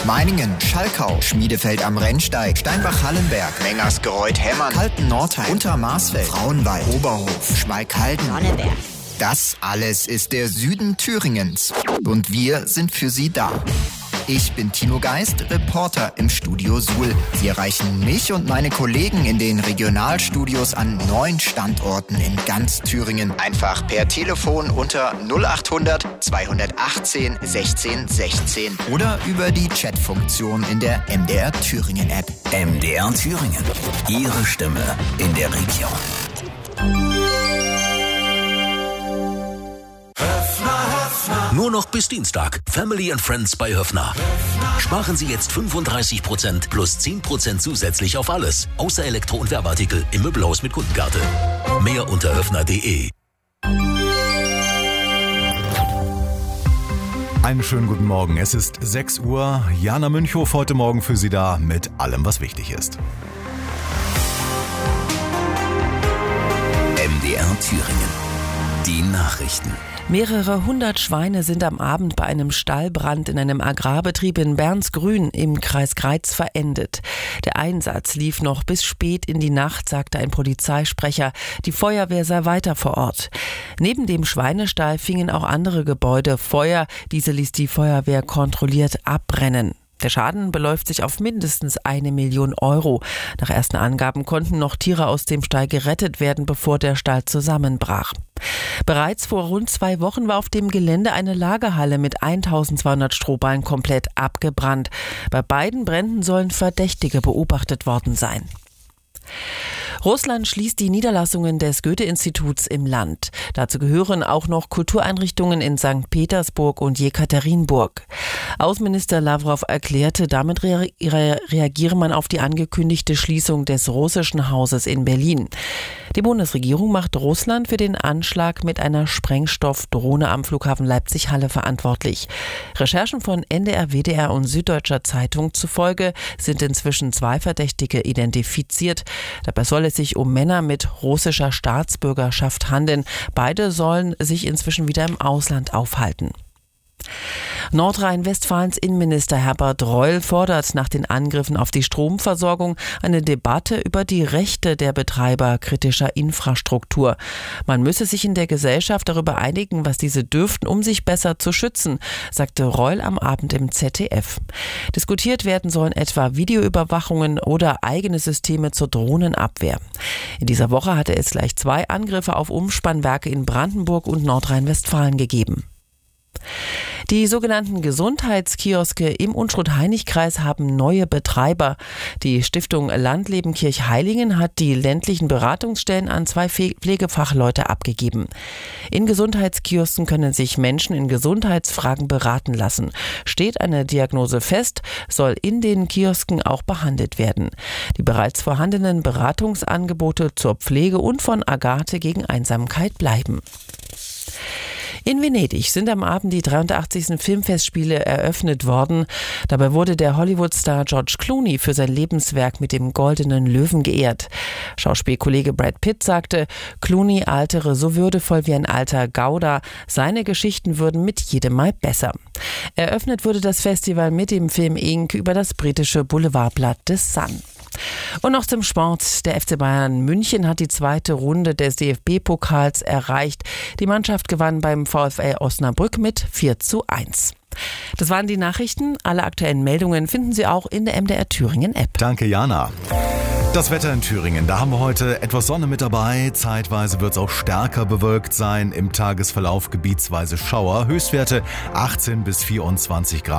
Meiningen, Schalkau, Schmiedefeld am Rennsteig, Steinbach-Hallenberg, Mengersgereuth-Hemmern, Kalten-Nordheim, Untermarsfeld, Frauenwald, Oberhof, Schmalkalden, Sonneberg. Das alles ist der Süden Thüringens. Und wir sind für Sie da. Ich bin Tino Geist, Reporter im Studio Suhl. Sie erreichen mich und meine Kollegen in den Regionalstudios an 9 Standorten in ganz Thüringen. Einfach per Telefon unter 0800 218 16 16 oder über die Chatfunktion in der MDR Thüringen App. MDR Thüringen. Ihre Stimme in der Region. Nur noch bis Dienstag. Family and Friends bei Höffner. Sparen Sie jetzt 35% plus 10% zusätzlich auf alles. Außer Elektro- und Werbeartikel im Möbelhaus mit Kundenkarte. Mehr unter höffner.de. Einen schönen guten Morgen. Es ist 6 Uhr. Jana Münchhof heute Morgen für Sie da mit allem, was wichtig ist. MDR Thüringen. Die Nachrichten. Mehrere hundert Schweine sind am Abend bei einem Stallbrand in einem Agrarbetrieb in Bernsgrün im Kreis Greiz verendet. Der Einsatz lief noch bis spät in die Nacht, sagte ein Polizeisprecher. Die Feuerwehr sei weiter vor Ort. Neben dem Schweinestall fingen auch andere Gebäude Feuer. Diese ließ die Feuerwehr kontrolliert abbrennen. Der Schaden beläuft sich auf mindestens 1 Million Euro. Nach ersten Angaben konnten noch Tiere aus dem Stall gerettet werden, bevor der Stall zusammenbrach. Bereits vor rund 2 Wochen war auf dem Gelände eine Lagerhalle mit 1200 Strohballen komplett abgebrannt. Bei beiden Bränden sollen Verdächtige beobachtet worden sein. Russland schließt die Niederlassungen des Goethe-Instituts im Land. Dazu gehören auch noch Kultureinrichtungen in St. Petersburg und Jekaterinburg. Außenminister Lawrow erklärte, damit reagiere man auf die angekündigte Schließung des russischen Hauses in Berlin. Die Bundesregierung macht Russland für den Anschlag mit einer Sprengstoffdrohne am Flughafen Leipzig-Halle verantwortlich. Recherchen von NDR, WDR und Süddeutscher Zeitung zufolge sind inzwischen 2 Verdächtige identifiziert. Dabei soll es sich um Männer mit russischer Staatsbürgerschaft handeln. Beide sollen sich inzwischen wieder im Ausland aufhalten. Nordrhein-Westfalens Innenminister Herbert Reul fordert nach den Angriffen auf die Stromversorgung eine Debatte über die Rechte der Betreiber kritischer Infrastruktur. Man müsse sich in der Gesellschaft darüber einigen, was diese dürften, um sich besser zu schützen, sagte Reul am Abend im ZDF. Diskutiert werden sollen etwa Videoüberwachungen oder eigene Systeme zur Drohnenabwehr. In dieser Woche hatte es gleich 2 Angriffe auf Umspannwerke in Brandenburg und Nordrhein-Westfalen gegeben. Die sogenannten Gesundheitskioske im Unstrut-Hainich-Kreis haben neue Betreiber. Die Stiftung Landleben Kirchheilingen hat die ländlichen Beratungsstellen an 2 Pflegefachleute abgegeben. In Gesundheitskiosken können sich Menschen in Gesundheitsfragen beraten lassen. Steht eine Diagnose fest, soll in den Kiosken auch behandelt werden. Die bereits vorhandenen Beratungsangebote zur Pflege und von Agathe gegen Einsamkeit bleiben. In Venedig sind am Abend die 83. Filmfestspiele eröffnet worden. Dabei wurde der Hollywood-Star George Clooney für sein Lebenswerk mit dem Goldenen Löwen geehrt. Schauspielkollege Brad Pitt sagte, Clooney altere so würdevoll wie ein alter Gouda. Seine Geschichten würden mit jedem Mal besser. Eröffnet wurde das Festival mit dem Film Ink über das britische Boulevardblatt The Sun. Und noch zum Sport. Der FC Bayern München hat die 2. Runde des DFB-Pokals erreicht. Die Mannschaft gewann beim VfL Osnabrück mit 4:1. Das waren die Nachrichten. Alle aktuellen Meldungen finden Sie auch in der MDR Thüringen App. Danke, Jana. Das Wetter in Thüringen, da haben wir heute etwas Sonne mit dabei. Zeitweise wird es auch stärker bewölkt sein. Im Tagesverlauf gebietsweise Schauer. Höchstwerte 18 bis 24 Grad.